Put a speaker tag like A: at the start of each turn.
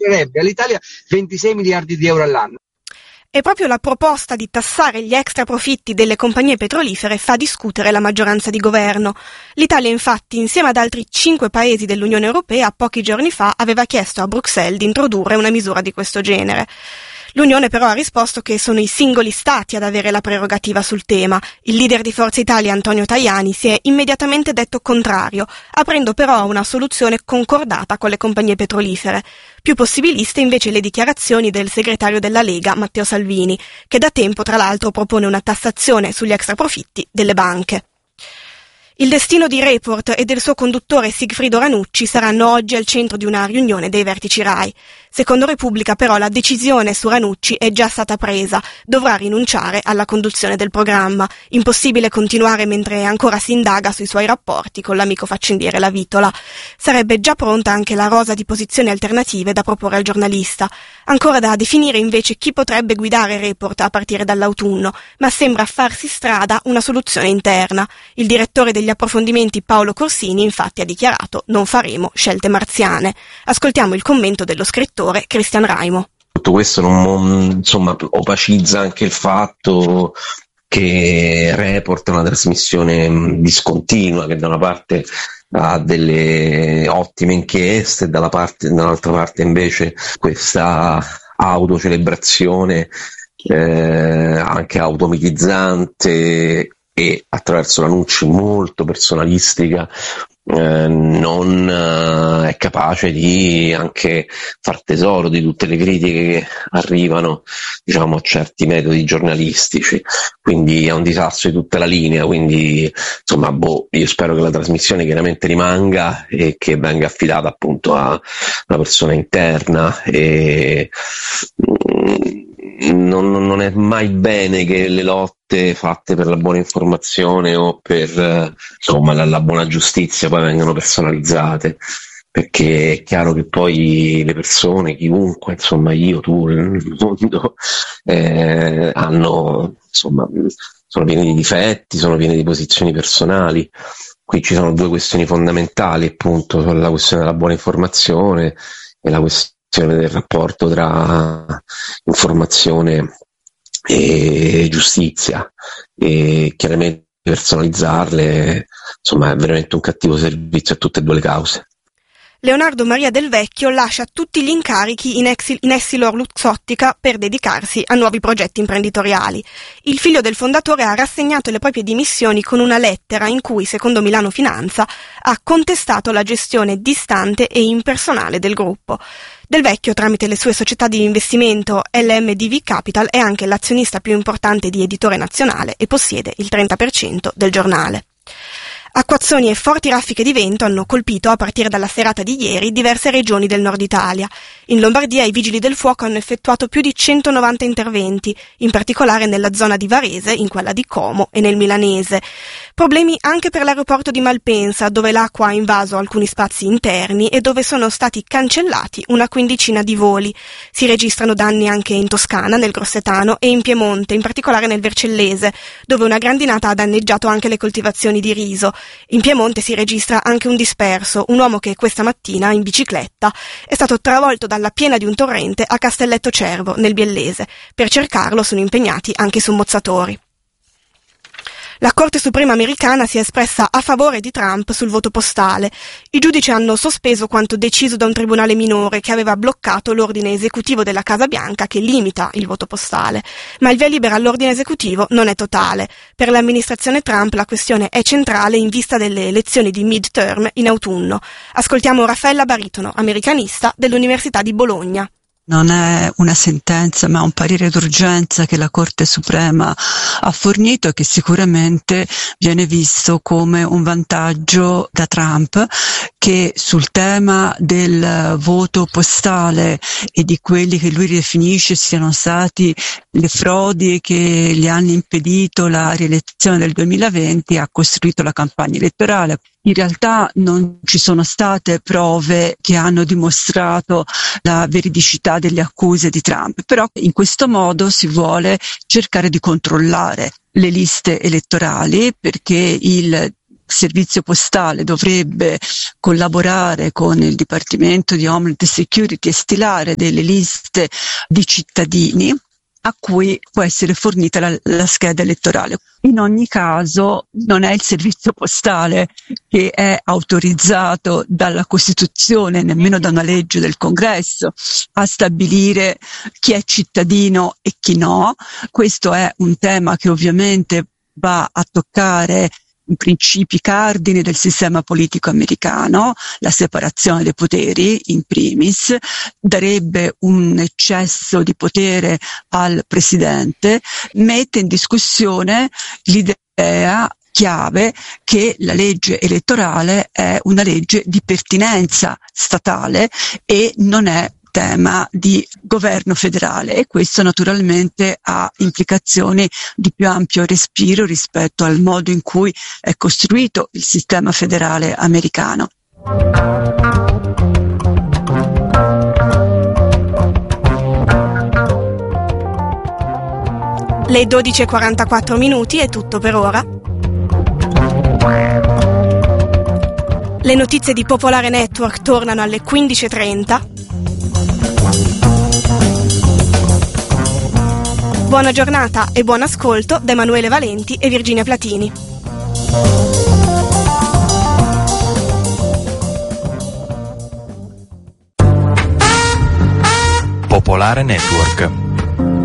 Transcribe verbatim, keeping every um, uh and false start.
A: retirerebbe all'Italia ventisei miliardi di euro all'anno.
B: E proprio la proposta di tassare gli extra profitti delle compagnie petrolifere fa discutere la maggioranza di governo. L'Italia infatti, insieme ad altri cinque paesi dell'Unione Europea, pochi giorni fa aveva chiesto a Bruxelles di introdurre una misura di questo genere. L'Unione però ha risposto che sono i singoli stati ad avere la prerogativa sul tema. Il leader di Forza Italia, Antonio Tajani, si è immediatamente detto contrario, aprendo però a una soluzione concordata con le compagnie petrolifere. Più possibiliste invece le dichiarazioni del segretario della Lega, Matteo Salvini, che da tempo tra l'altro propone una tassazione sugli extraprofitti delle banche. Il destino di Report e del suo conduttore Sigfrido Ranucci saranno oggi al centro di una riunione dei vertici Rai. Secondo Repubblica però la decisione su Ranucci è già stata presa, dovrà rinunciare alla conduzione del programma. Impossibile continuare mentre ancora si indaga sui suoi rapporti con l'amico faccendiere La Vitola. Sarebbe già pronta anche la rosa di posizioni alternative da proporre al giornalista. Ancora da definire invece chi potrebbe guidare Report a partire dall'autunno, ma sembra farsi strada una soluzione interna. Il direttore degli approfondimenti Paolo Corsini infatti ha dichiarato: non faremo scelte marziane. Ascoltiamo il commento dello scrittore Cristian Raimo.
C: Tutto questo non, insomma, opacizza anche il fatto che Report è una trasmissione discontinua, che da una parte ha delle ottime inchieste e dalla parte, dall'altra parte invece questa autocelebrazione eh, anche automitizzante e attraverso Ranucci molto personalistica eh, non eh, è capace di anche far tesoro di tutte le critiche che arrivano, diciamo, a certi metodi giornalistici, quindi è un disastro di tutta la linea. Quindi insomma, boh, io spero che la trasmissione chiaramente rimanga e che venga affidata appunto a una persona interna e mm, Non, non è mai bene che le lotte fatte per la buona informazione o per eh, insomma la, la buona giustizia poi vengano personalizzate, perché è chiaro che poi le persone, chiunque, insomma io, tu, il mondo, eh, hanno, insomma, sono pieni di difetti, sono pieni di posizioni personali. Qui ci sono due questioni fondamentali, appunto, la questione della buona informazione e la questione del rapporto tra informazione e giustizia, e chiaramente personalizzarle, insomma, è veramente un cattivo servizio a tutte e due le cause.
B: Leonardo Maria Del Vecchio lascia tutti gli incarichi in, ex- in Essilor Luxottica per dedicarsi a nuovi progetti imprenditoriali. Il figlio del fondatore ha rassegnato le proprie dimissioni con una lettera in cui, secondo Milano Finanza, ha contestato la gestione distante e impersonale del gruppo. Del Vecchio, tramite le sue società di investimento L M D V Capital, è anche l'azionista più importante di Editore Nazionale e possiede il trenta per cento del giornale. Acquazzoni e forti raffiche di vento hanno colpito, a partire dalla serata di ieri, diverse regioni del nord Italia. In Lombardia i vigili del fuoco hanno effettuato più di centonovanta interventi, in particolare nella zona di Varese, in quella di Como e nel Milanese. Problemi anche per l'aeroporto di Malpensa, dove l'acqua ha invaso alcuni spazi interni e dove sono stati cancellati una quindicina di voli. Si registrano danni anche in Toscana, nel Grossetano e in Piemonte, in particolare nel Vercellese, dove una grandinata ha danneggiato anche le coltivazioni di riso. In Piemonte si registra anche un disperso, un uomo che questa mattina, in bicicletta, è stato travolto dalla piena di un torrente a Castelletto Cervo, nel Biellese. Per cercarlo sono impegnati anche i sommozzatori. La Corte Suprema americana si è espressa a favore di Trump sul voto postale. I giudici hanno sospeso quanto deciso da un tribunale minore che aveva bloccato l'ordine esecutivo della Casa Bianca che limita il voto postale. Ma il via libera all'ordine esecutivo non è totale. Per l'amministrazione Trump la questione è centrale in vista delle elezioni di midterm in autunno. Ascoltiamo Raffaella Baritono, americanista dell'Università di Bologna.
D: Non è una sentenza, ma un parere d'urgenza che la Corte Suprema ha fornito e che sicuramente viene visto come un vantaggio da Trump, che sul tema del voto postale e di quelli che lui definisce siano stati le frodi che gli hanno impedito la rielezione del duemilaventi ha costruito la campagna elettorale. In realtà non ci sono state prove che hanno dimostrato la veridicità delle accuse di Trump, però in questo modo si vuole cercare di controllare le liste elettorali, perché il servizio postale dovrebbe collaborare con il Dipartimento di Homeland Security e stilare delle liste di cittadini a cui può essere fornita la, la scheda elettorale. In ogni caso non è il servizio postale che è autorizzato dalla Costituzione, nemmeno da una legge del Congresso, a stabilire chi è cittadino e chi no. Questo è un tema che ovviamente va a toccare i principi cardine del sistema politico americano, la separazione dei poteri in primis, darebbe un eccesso di potere al presidente, mette in discussione l'idea chiave che la legge elettorale è una legge di pertinenza statale e non è tema di governo federale, e questo naturalmente ha implicazioni di più ampio respiro rispetto al modo in cui è costruito il sistema federale americano.
B: Le dodici e quarantaquattro minuti è tutto per ora. Le notizie di Popolare Network tornano alle quindici e trenta. Buona giornata e buon ascolto da Emanuele Valenti e Virginia Platini.
E: Popolare Network.